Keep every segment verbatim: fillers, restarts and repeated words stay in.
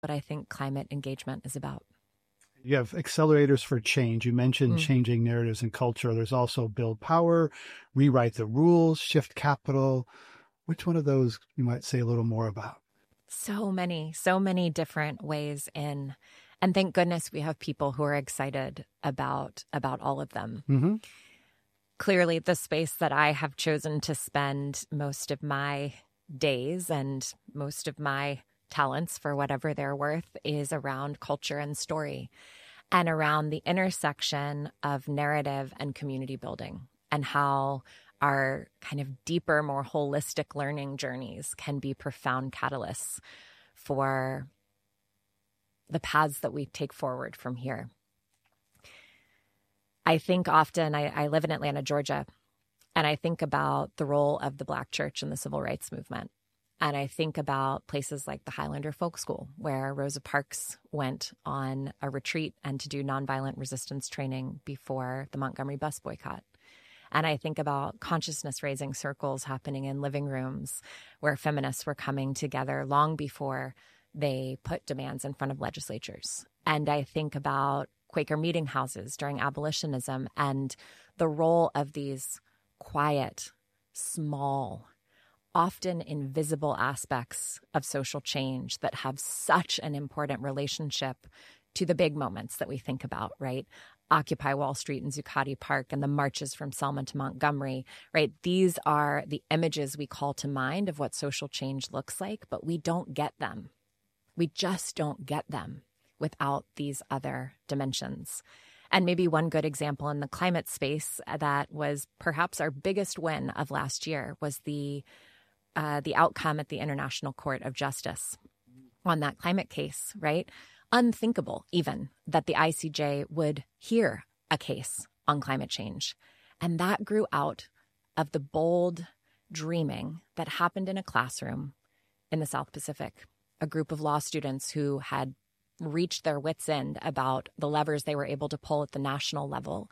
what I think climate engagement is about. You have accelerators for change. You mentioned mm. changing narratives and culture. There's also build power, rewrite the rules, shift capital. Which one of those you might say a little more about? So many, so many different ways in. And thank goodness we have people who are excited about, about all of them. Mm-hmm. Clearly, the space that I have chosen to spend most of my days and most of my talents, for whatever they're worth, is around culture and story and around the intersection of narrative and community building and how our kind of deeper, more holistic learning journeys can be profound catalysts for the paths that we take forward from here. I think often, I, I live in Atlanta, Georgia, and I think about the role of the Black church in the civil rights movement. And I think about places like the Highlander Folk School, where Rosa Parks went on a retreat and to do nonviolent resistance training before the Montgomery bus boycott. And I think about consciousness-raising circles happening in living rooms where feminists were coming together long before they put demands in front of legislatures. And I think about Quaker meeting houses during abolitionism and the role of these quiet, small, often invisible aspects of social change that have such an important relationship to the big moments that we think about, right? Occupy Wall Street and Zuccotti Park and the marches from Selma to Montgomery, right? These are the images we call to mind of what social change looks like, but we don't get them. We just don't get them without these other dimensions. And maybe one good example in the climate space that was perhaps our biggest win of last year was the Uh, the outcome at the International Court of Justice on that climate case, right? Unthinkable even that the I C J would hear a case on climate change. And that grew out of the bold dreaming that happened in a classroom in the South Pacific, a group of law students who had reached their wits' end about the levers they were able to pull at the national level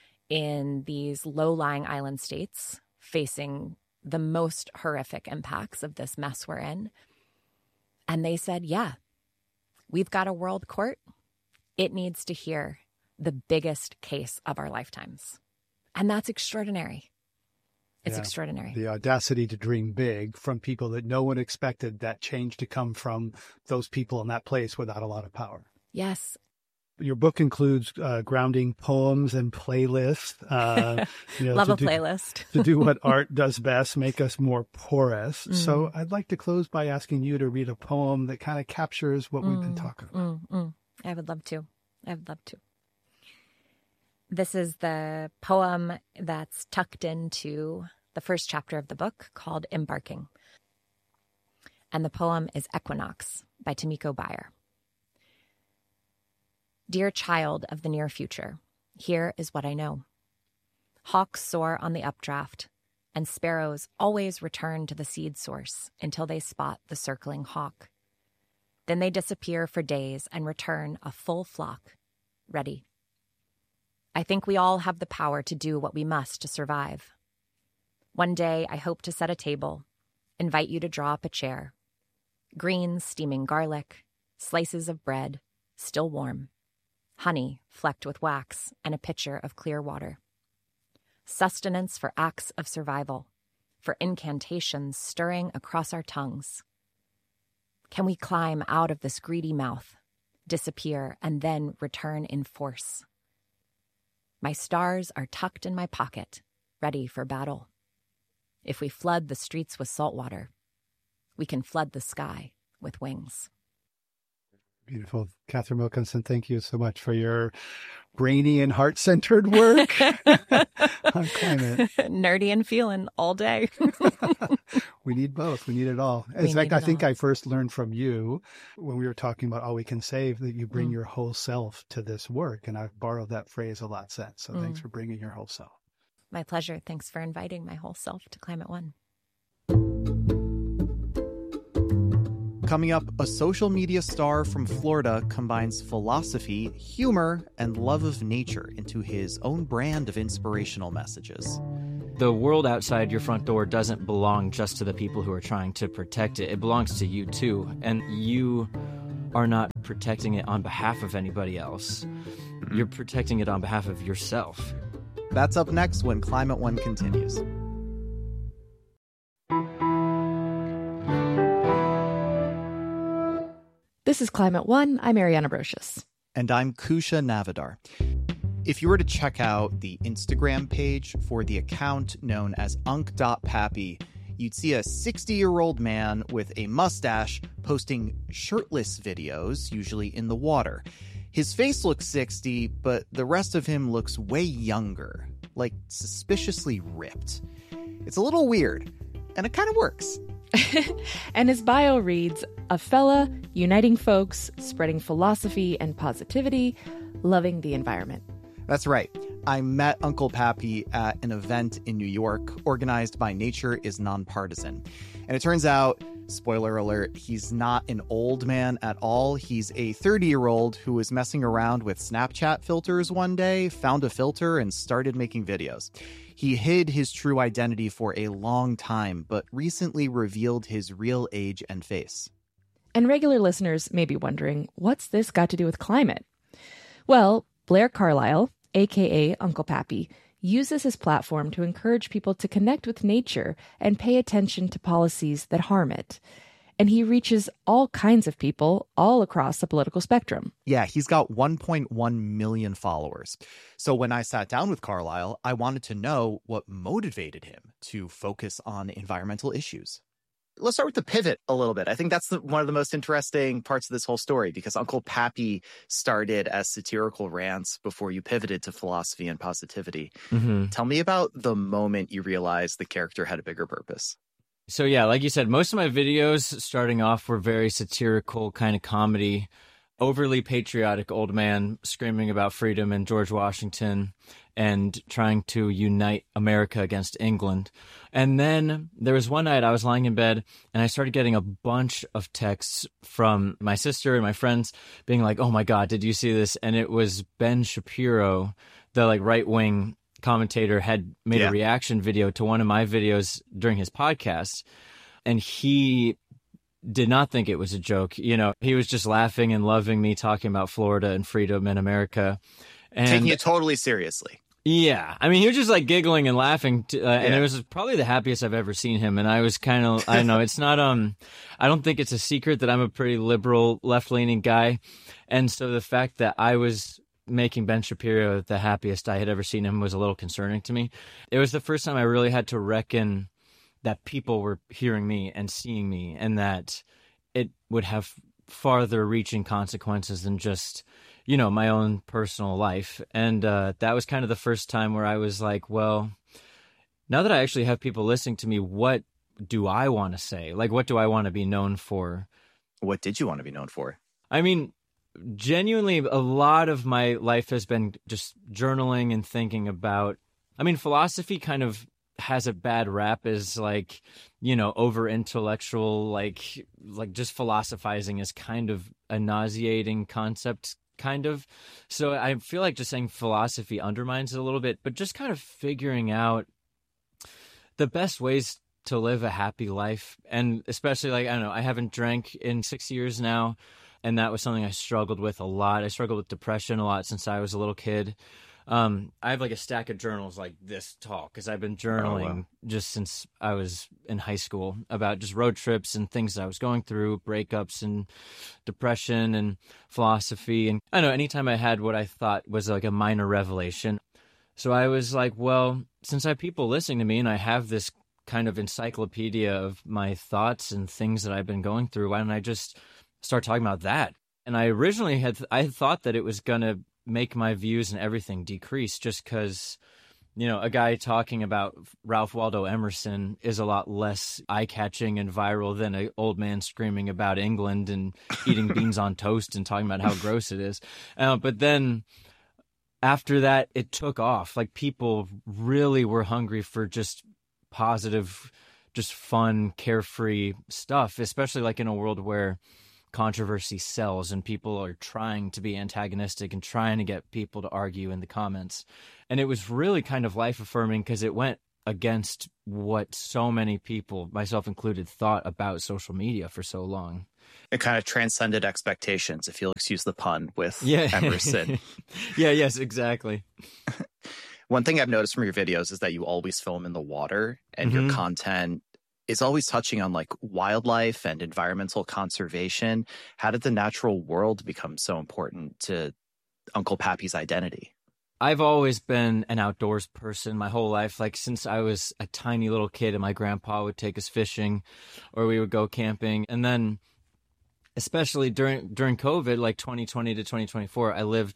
in these low-lying island states facing the most horrific impacts of this mess we're in. And they said, yeah, we've got a world court. It needs to hear the biggest case of our lifetimes. And that's extraordinary. It's yeah, extraordinary. The audacity to dream big from people that no one expected that change to come from those people in that place without a lot of power. Yes. Your book includes uh, grounding poems and playlists. Uh, you know, Love a do, playlist. to do what art does best, make us more porous. Mm. So I'd like to close by asking you to read a poem that kind of captures what mm. we've been talking about. Mm. Mm. I would love to. I would love to. This is the poem that's tucked into the first chapter of the book called Embarking. And the poem is Equinox by Tomiko Bayer. Dear child of the near future, here is what I know. Hawks soar on the updraft, and sparrows always return to the seed source until they spot the circling hawk. Then they disappear for days and return a full flock, ready. I think we all have the power to do what we must to survive. One day I hope to set a table, invite you to draw up a chair. Greens steaming garlic, slices of bread, still warm. Honey flecked with wax, and a pitcher of clear water. Sustenance for acts of survival, for incantations stirring across our tongues. Can we climb out of this greedy mouth, disappear, and then return in force? My stars are tucked in my pocket, ready for battle. If we flood the streets with salt water, we can flood the sky with wings. Beautiful. Catherine Wilkinson, thank you so much for your brainy and heart-centered work on climate. Nerdy and feeling all day. We need both. We need it all. In we fact, I think all. I first learned from you when we were talking about All We Can Save that you bring mm. your whole self to this work. And I've borrowed that phrase a lot since. So mm. thanks for bringing your whole self. My pleasure. Thanks for inviting my whole self to Climate One. Coming up, a social media star from Florida combines philosophy, humor, and love of nature into his own brand of inspirational messages. The world outside your front door doesn't belong just to the people who are trying to protect it. It belongs to you, too. And you are not protecting it on behalf of anybody else. You're protecting it on behalf of yourself. That's up next when Climate One continues. This is Climate One. I'm Ariana Brocious. And I'm Kusha Navidar. If you were to check out the Instagram page for the account known as unk dot pappy, you'd see a sixty-year-old man with a mustache posting shirtless videos, usually in the water. His face looks sixty, but the rest of him looks way younger, like suspiciously ripped. It's a little weird, and it kind of works. And his bio reads, a fella uniting folks, spreading philosophy and positivity, loving the environment. That's right. I met Uncle Pappy at an event in New York organized by Nature is Nonpartisan. And it turns out, spoiler alert, he's not an old man at all. He's a thirty-year-old who was messing around with Snapchat filters one day, found a filter, and started making videos. He hid his true identity for a long time, but recently revealed his real age and face. And regular listeners may be wondering, what's this got to do with climate? Well, Blair Carlisle, a k a. Uncle Pappy, uses his platform to encourage people to connect with nature and pay attention to policies that harm it. And he reaches all kinds of people all across the political spectrum. Yeah, he's got one point one million followers. So when I sat down with Carlisle, I wanted to know what motivated him to focus on environmental issues. Let's start with the pivot a little bit. I think that's the, one of the most interesting parts of this whole story, because Uncle Pappy started as satirical rants before you pivoted to philosophy and positivity. Mm-hmm. Tell me about the moment you realized the character had a bigger purpose. So yeah, like you said, most of my videos starting off were very satirical, kind of comedy, overly patriotic old man screaming about freedom and George Washington and trying to unite America against England. And then there was one night I was lying in bed and I started getting a bunch of texts from my sister and my friends being like, oh my God, did you see this? And it was Ben Shapiro, the like right-wing commentator, had made yeah. a reaction video to one of my videos during his podcast. And he did not think it was a joke. You know, he was just laughing and loving me talking about Florida and freedom in America. And taking it totally seriously. Yeah. I mean, he was just like giggling and laughing. To, uh, yeah. And it was probably the happiest I've ever seen him. And I was kind of, I don't know, it's not, um, I don't think it's a secret that I'm a pretty liberal, left-leaning guy. And so the fact that I was making Ben Shapiro the happiest I had ever seen him was a little concerning to me. It was the first time I really had to reckon that people were hearing me and seeing me, and that it would have farther reaching consequences than just, you know, my own personal life. And uh, that was kind of the first time where I was like, well, now that I actually have people listening to me, what do I want to say? Like, what do I want to be known for? What did you want to be known for? I mean, genuinely, a lot of my life has been just journaling and thinking about, I mean, philosophy kind of has a bad rap as like, you know, over intellectual, like, like just philosophizing is kind of a nauseating concept, kind of. So I feel like just saying philosophy undermines it a little bit, but just kind of figuring out the best ways to live a happy life. And especially, like, I don't know, I haven't drank in six years now. And that was something I struggled with a lot. I struggled with depression a lot since I was a little kid. Um, I have like a stack of journals like this tall because I've been journaling oh, wow. just since I was in high school about just road trips and things that I was going through, breakups and depression and philosophy. And I don't know, anytime I had what I thought was like a minor revelation. So I was like, well, since I have people listening to me and I have this kind of encyclopedia of my thoughts and things that I've been going through, why don't I just start talking about that? And I originally had, I had thought that it was going to make my views and everything decrease just because, you know, a guy talking about Ralph Waldo Emerson is a lot less eye-catching and viral than an old man screaming about England and eating beans on toast and talking about how gross it is. Uh, but then after that, it took off. Like, people really were hungry for just positive, just fun, carefree stuff, especially like in a world where controversy sells and people are trying to be antagonistic and trying to get people to argue in the comments. And it was really kind of life affirming because it went against what so many people, myself included, thought about social media for so long. It kind of transcended expectations, if you'll excuse the pun, with yeah. Emerson. yeah, yes, exactly. One thing I've noticed from your videos is that you always film in the water, and mm-hmm. your content is always touching on like wildlife and environmental conservation. How did the natural world become so important to Uncle Pappy's identity? I've always been an outdoors person my whole life. Like since I was a tiny little kid and my grandpa would take us fishing or we would go camping. And then especially during during COVID, like twenty twenty to twenty twenty-four, I lived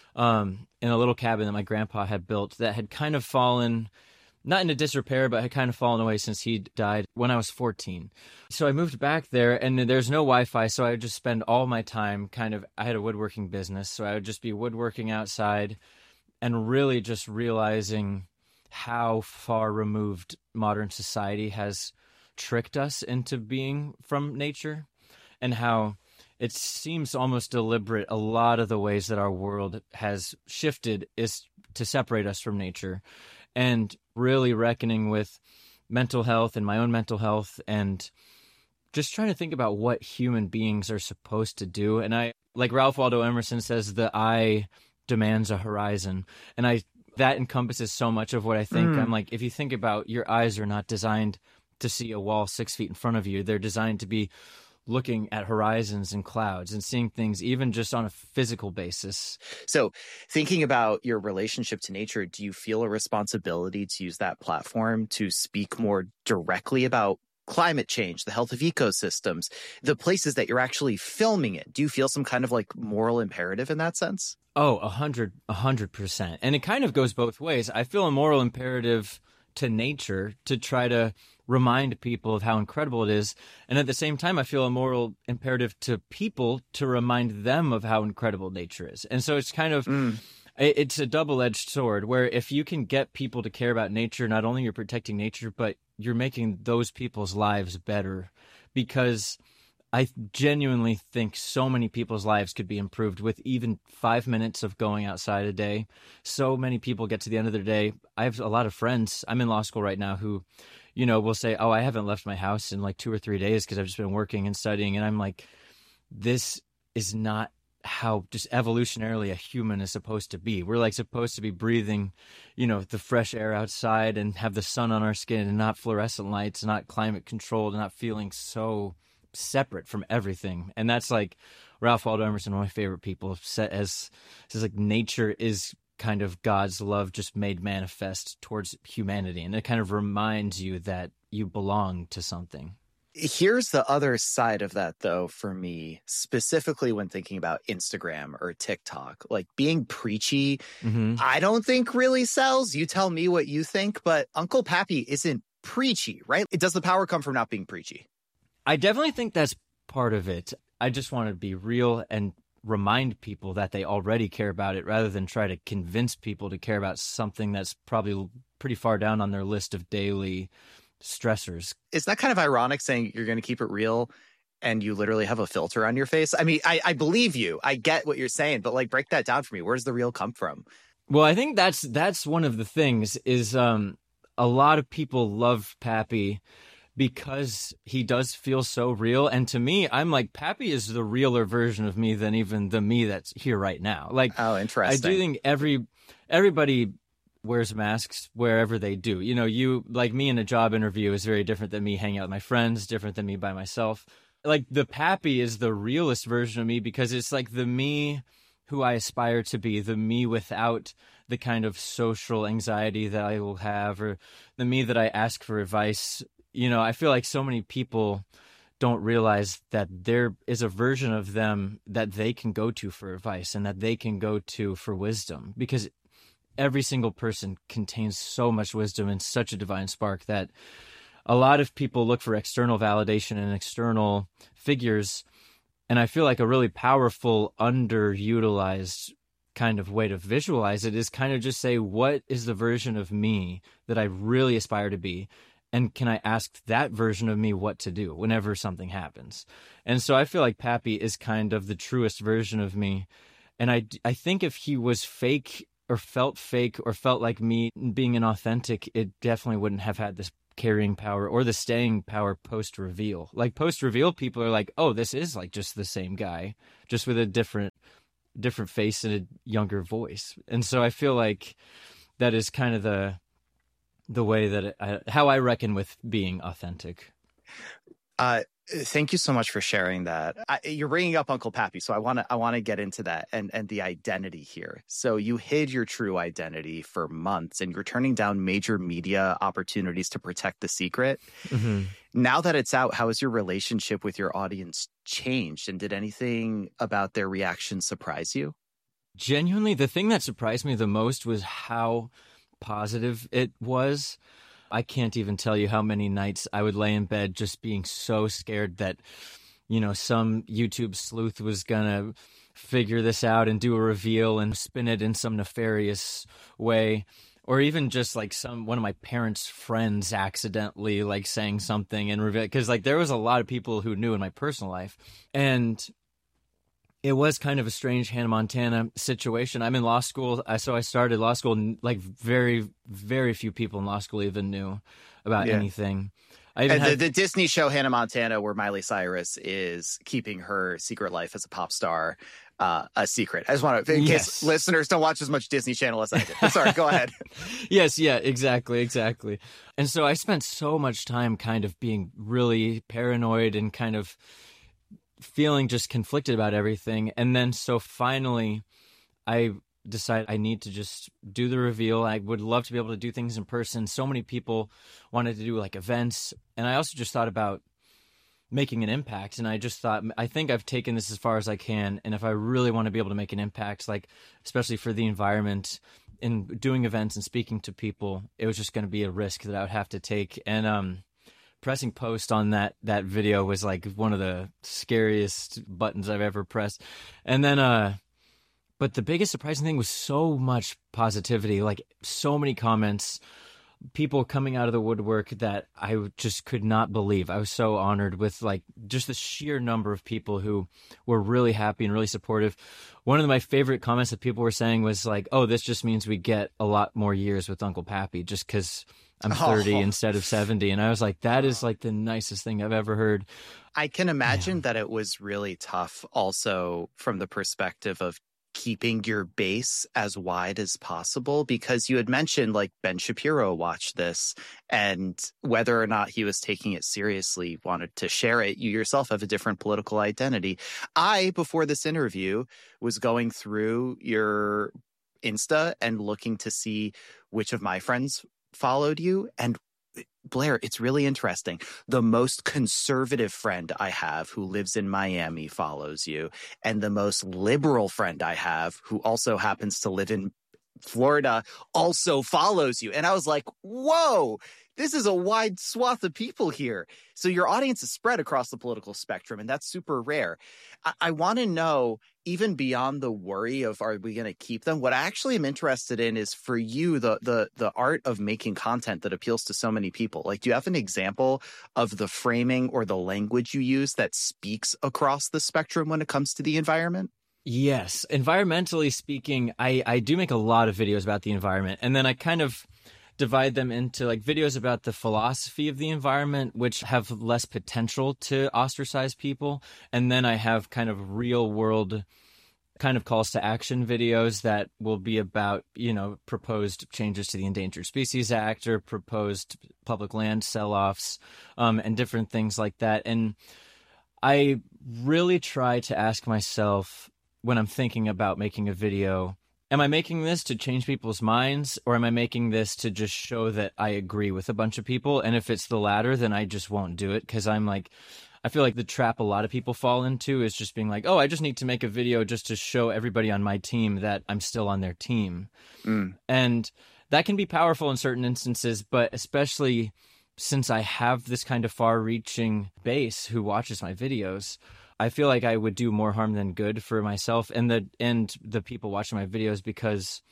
um, in a little cabin that my grandpa had built that had kind of fallen, not into disrepair, but had kind of fallen away since he died when I was fourteen. So I moved back there, and there's no Wi-Fi, so I would just spend all my time kind of, I had a woodworking business, so I would just be woodworking outside and really just realizing how far removed modern society has tricked us into being from nature, and how it seems almost deliberate. A lot of the ways that our world has shifted is to separate us from nature, and really reckoning with mental health and my own mental health, and just trying to think about what human beings are supposed to do. And I, like Ralph Waldo Emerson says, the eye demands a horizon. And I, that encompasses so much of what I think. Mm. I'm like, if you think about, your eyes are not designed to see a wall six feet in front of you. They're designed to be looking at horizons and clouds and seeing things even just on a physical basis. So thinking about your relationship to nature, do you feel a responsibility to use that platform to speak more directly about climate change, the health of ecosystems, the places that you're actually filming it? Do you feel some kind of like moral imperative in that sense? Oh, a hundred, a hundred percent. And it kind of goes both ways. I feel a moral imperative to nature to try to remind people of how incredible it is. And at the same time, I feel a moral imperative to people to remind them of how incredible nature is. And so it's kind of, mm. it's a double-edged sword where if you can get people to care about nature, not only you're protecting nature, but you're making those people's lives better, because I genuinely think so many people's lives could be improved with even five minutes of going outside a day. So many people get to the end of their day. I have a lot of friends. I'm in law school right now who, you know, will say, oh, I haven't left my house in like two or three days because I've just been working and studying. And I'm like, this is not how just evolutionarily a human is supposed to be. We're like supposed to be breathing, you know, the fresh air outside and have the sun on our skin and not fluorescent lights, not climate controlled, and not feeling so separate from everything. And that's like Ralph Waldo Emerson, one of my favorite people, said as says like nature is kind of God's love just made manifest towards humanity, and it kind of reminds you that you belong to something. Here's the other side of that, though, for me, specifically when thinking about Instagram or TikTok. Like being preachy, mm-hmm. I don't think really sells. You tell me what you think, but Uncle Pappy isn't preachy, right? Does the power come from not being preachy? I definitely think that's part of it. I just want to be real and remind people that they already care about it, rather than try to convince people to care about something that's probably pretty far down on their list of daily stressors. Is that kind of ironic, saying you're going to keep it real and you literally have a filter on your face? I mean, I, I believe you. I get what you're saying, but like break that down for me. Where does the real come from? Well, I think that's that's one of the things is um, a lot of people love Pappy because he does feel so real. And to me, I'm like, Pappy is the realer version of me than even the me that's here right now. Like, oh, interesting. I do think every everybody wears masks wherever they do. You know, you, like me in a job interview is very different than me hanging out with my friends, different than me by myself. Like the Pappy is the realest version of me because it's like the me who I aspire to be, the me without the kind of social anxiety that I will have, or the me that I ask for advice. You know, I feel like so many people don't realize that there is a version of them that they can go to for advice and that they can go to for wisdom, because every single person contains so much wisdom and such a divine spark that a lot of people look for external validation and external figures. And I feel like a really powerful, underutilized kind of way to visualize it is kind of just say, what is the version of me that I really aspire to be? And can I ask that version of me what to do whenever something happens? And so I feel like Pappy is kind of the truest version of me. And I, I think if he was fake or felt fake or felt like me being inauthentic, it definitely wouldn't have had this carrying power or the staying power post reveal. Like post reveal, people are like, oh, this is like just the same guy, just with a different different face and a younger voice. And so I feel like that is kind of the the way that it, I, how I reckon with being authentic. Uh, thank you so much for sharing that. I, you're bringing up Uncle Pappy, so I want to I want to get into that and and the identity here. So you hid your true identity for months, and you're turning down major media opportunities to protect the secret. Mm-hmm. Now that it's out, how has your relationship with your audience changed, and did anything about their reaction surprise you? Genuinely, the thing that surprised me the most was how positive it was. I can't even tell you how many nights I would lay in bed just being so scared that, you know, some YouTube sleuth was going to figure this out and do a reveal and spin it in some nefarious way. Or even just like some one of my parents' friends accidentally like saying something and reveal, because like there was a lot of people who knew in my personal life. And it was kind of a strange Hannah Montana situation. I'm in law school, so I started law school, and like very, very few people in law school even knew about yeah. anything. I even and had... the, the Disney show Hannah Montana, where Miley Cyrus is keeping her secret life as a pop star uh, a secret. I just want to, in yes. case listeners don't watch as much Disney Channel as I did. Sorry, go ahead. Yes, yeah, exactly, exactly. And so I spent so much time kind of being really paranoid and kind of feeling just conflicted about everything. And then so finally I decided I need to just do the reveal. I would love to be able to do things in person. So many people wanted to do like events. And I also just thought about making an impact. And I just thought, I think I've taken this as far as I can. And if I really want to be able to make an impact, like especially for the environment, in doing events and speaking to people, it was just going to be a risk that I would have to take. And um pressing post on that that video was like one of the scariest buttons I've ever pressed. And then uh but the biggest surprising thing was so much positivity, like so many comments, people coming out of the woodwork that I just could not believe. I was so honored with like just the sheer number of people who were really happy and really supportive. One of my favorite comments that people were saying was like, oh, this just means we get a lot more years with Uncle Pappy just because I'm thirty oh. instead of seventy. And I was like, that is like the nicest thing I've ever heard. I can imagine yeah. that it was really tough also from the perspective of keeping your base as wide as possible, because you had mentioned like Ben Shapiro watched this, and whether or not he was taking it seriously, wanted to share it. You yourself have a different political identity. I, before this interview, was going through your Insta and looking to see which of my friends followed you. And Blair, it's really interesting. The most conservative friend I have who lives in Miami follows you. And the most liberal friend I have who also happens to live in Florida also follows you. And I was like, whoa, this is a wide swath of people here. So your audience is spread across the political spectrum, and that's super rare. I, I want to know, even beyond the worry of are we going to keep them, what I actually am interested in is for you, the the the art of making content that appeals to so many people. Like, do you have an example of the framing or the language you use that speaks across the spectrum when it comes to the environment? Yes. Environmentally speaking, I, I do make a lot of videos about the environment, and then I kind of divide them into like videos about the philosophy of the environment, which have less potential to ostracize people. And then I have kind of real world kind of calls to action videos that will be about, you know, proposed changes to the Endangered Species Act or proposed public land sell-offs, um, and different things like that. And I really try to ask myself when I'm thinking about making a video, am I making this to change people's minds, or am I making this to just show that I agree with a bunch of people? And if it's the latter, then I just won't do it, because I'm like, I feel like the trap a lot of people fall into is just being like, oh, I just need to make a video just to show everybody on my team that I'm still on their team. Mm. And that can be powerful in certain instances, but especially since I have this kind of far-reaching base who watches my videos, I feel like I would do more harm than good for myself and the and the people watching my videos, because,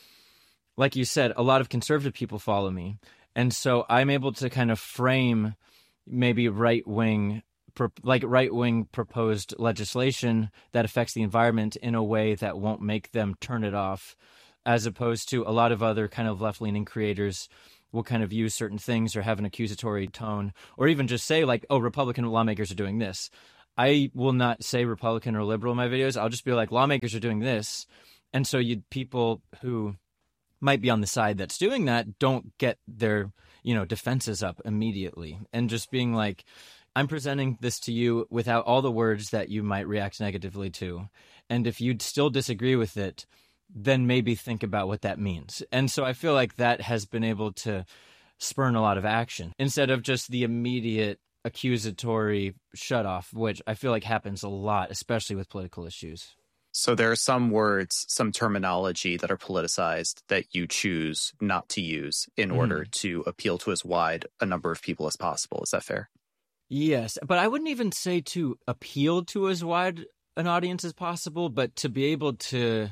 like you said, a lot of conservative people follow me. And so I'm able to kind of frame maybe right-wing, like right-wing proposed legislation that affects the environment in a way that won't make them turn it off, as opposed to a lot of other kind of left-leaning creators will kind of use certain things or have an accusatory tone, or even just say like, oh, Republican lawmakers are doing this. I will not say Republican or liberal in my videos. I'll just be like, lawmakers are doing this. And so you people who might be on the side that's doing that don't get their, you know, defenses up immediately. And just being like, I'm presenting this to you without all the words that you might react negatively to. And if you'd still disagree with it, then maybe think about what that means. And so I feel like that has been able to spurn a lot of action instead of just the immediate accusatory shutoff, which I feel like happens a lot, especially with political issues. So there are some words, some terminology that are politicized that you choose not to use in mm. order to appeal to as wide a number of people as possible. Is that fair? Yes, but I wouldn't even say to appeal to as wide an audience as possible, but to be able to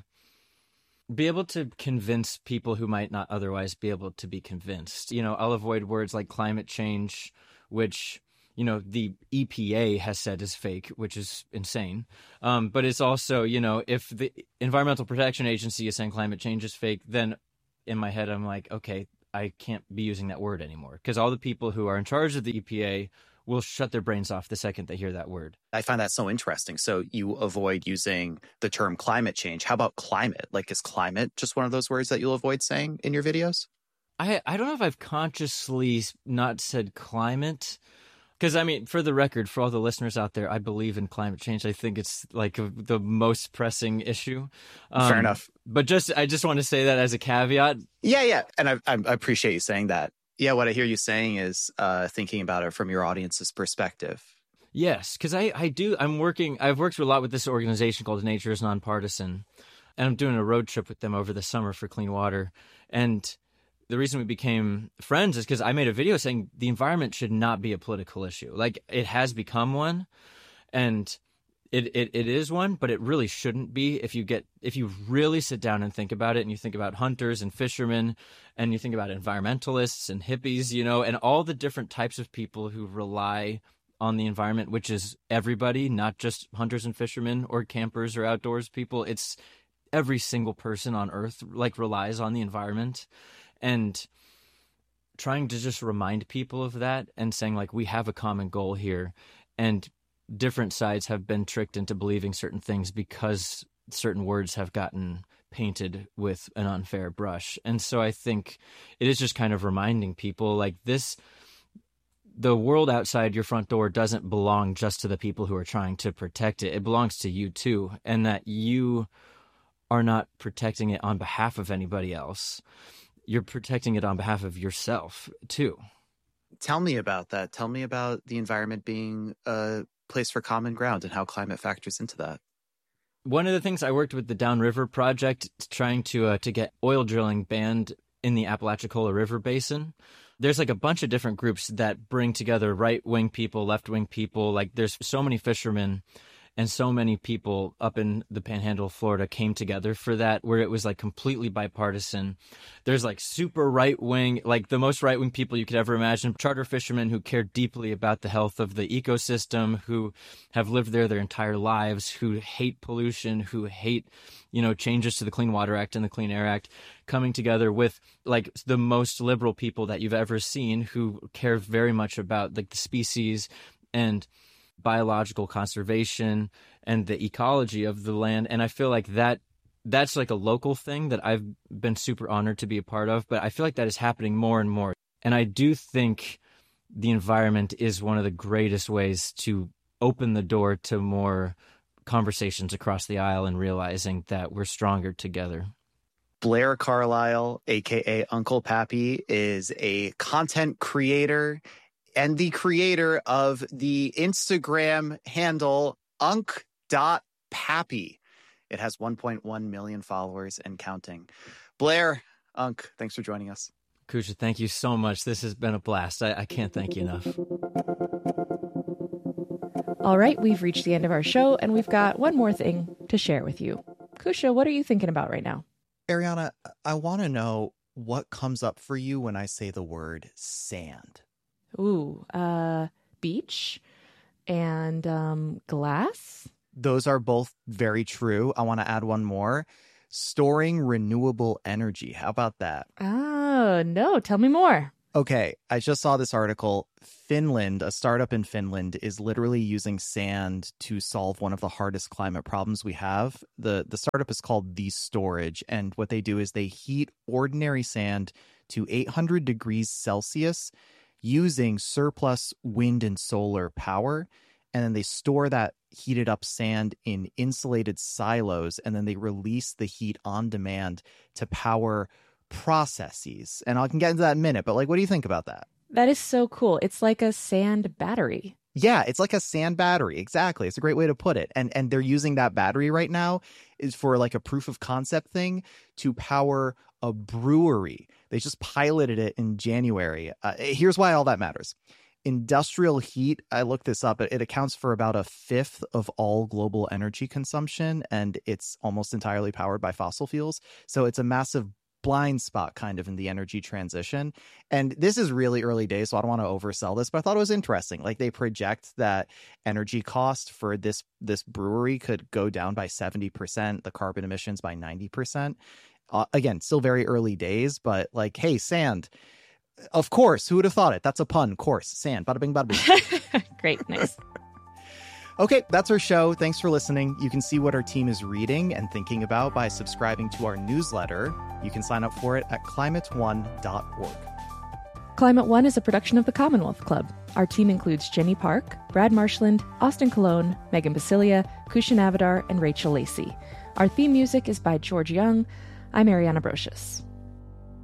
be able to convince people who might not otherwise be able to be convinced. You know, I'll avoid words like climate change, which, you know, the E P A has said is fake, which is insane. Um, but it's also, you know, if the Environmental Protection Agency is saying climate change is fake, then in my head, I'm like, okay, I can't be using that word anymore, because all the people who are in charge of the E P A will shut their brains off the second they hear that word. I find that so interesting. So you avoid using the term climate change. How about climate? Like, is climate just one of those words that you'll avoid saying in your videos? I I don't know if I've consciously not said climate. Because, I mean, for the record, for all the listeners out there, I believe in climate change. I think it's like a, the most pressing issue. Um, Fair enough. But just I just want to say that as a caveat. Yeah, yeah. And I, I appreciate you saying that. Yeah, what I hear you saying is uh, thinking about it from your audience's perspective. Yes, because I, I do. I'm working. I've worked a lot with this organization called Nature is Nonpartisan. And I'm doing a road trip with them over the summer for clean water. And the reason we became friends is because I made a video saying the environment should not be a political issue. Like, it has become one, and it, it, it is one, but it really shouldn't be. If you get if you really sit down and think about it, and you think about hunters and fishermen, and you think about environmentalists and hippies, you know, and all the different types of people who rely on the environment, which is everybody, not just hunters and fishermen or campers or outdoors people. It's every single person on Earth, like, relies on the environment. And trying to just remind people of that and saying, like, we have a common goal here, and different sides have been tricked into believing certain things because certain words have gotten painted with an unfair brush. And so I think it is just kind of reminding people, like, this, the world outside your front door doesn't belong just to the people who are trying to protect it. It belongs to you too, and that you are not protecting it on behalf of anybody else. You're protecting it on behalf of yourself, too. Tell me about that. Tell me about the environment being a place for common ground and how climate factors into that. One of the things I worked with the Downriver Project, trying to uh, to get oil drilling banned in the Apalachicola River Basin. There's like a bunch of different groups that bring together right-wing people, left-wing people. Like, there's so many fishermen and so many people up in the Panhandle of Florida came together for that, where it was like completely bipartisan. There's like super right-wing, like the most right-wing people you could ever imagine, charter fishermen who care deeply about the health of the ecosystem, who have lived there their entire lives, who hate pollution, who hate, you know, changes to the Clean Water Act and the Clean Air Act, coming together with like the most liberal people that you've ever seen, who care very much about like the species and biological conservation and the ecology of the land. And I feel like that that's like a local thing that I've been super honored to be a part of, but I feel like that is happening more and more. And I do think the environment is one of the greatest ways to open the door to more conversations across the aisle and realizing that we're stronger together. Blair Carlisle, a k a. Uncle Pappy, is a content creator and the creator of the Instagram handle unk dot pappy. It has one point one million followers and counting. Blair, Unk, thanks for joining us. Kusha, thank you so much. This has been a blast. I, I can't thank you enough. All right, we've reached the end of our show, and we've got one more thing to share with you. Kusha, what are you thinking about right now? Ariana, I want to know what comes up for you when I say the word sand. Ooh, uh, beach and um, glass. Those are both very true. I want to add one more. Storing renewable energy. How about that? Oh, Oh, no. Tell me more. Okay, I just saw this article. Finland, a startup in Finland, is literally using sand to solve one of the hardest climate problems we have. The the startup is called The Storage, and what they do is they heat ordinary sand to eight hundred degrees Celsius using surplus wind and solar power. And then they store that heated up sand in insulated silos, and then they release the heat on demand to power processes. And I can get into that in a minute, but like, what do you think about that? That is so cool. It's like a sand battery. Yeah, it's like a sand battery. Exactly. It's a great way to put it. And and they're using that battery right now is for like a proof of concept thing to power a brewery. They just piloted it in January. Uh, here's why all that matters. Industrial heat, I looked this up, it accounts for about a fifth of all global energy consumption, and it's almost entirely powered by fossil fuels. So it's a massive blind spot kind of in the energy transition. And this is really early days, so I don't want to oversell this, but I thought it was interesting. Like, they project that energy cost for this this brewery could go down by seventy percent, the carbon emissions by ninety percent. Uh, again, still very early days, but like, hey, sand. Of course, who would have thought it? That's a pun. Course, sand. Bada bing, bada bing. Great, nice. Okay, that's our show. Thanks for listening. You can see what our team is reading and thinking about by subscribing to our newsletter. You can sign up for it at climate one dot org. Climate One is a production of the Commonwealth Club. Our team includes Jenny Park, Brad Marshland, Austin Colon, Megan Basilia, Kushan Avadar, and Rachel Lacey. Our theme music is by George Young. I'm Ariana Brocious.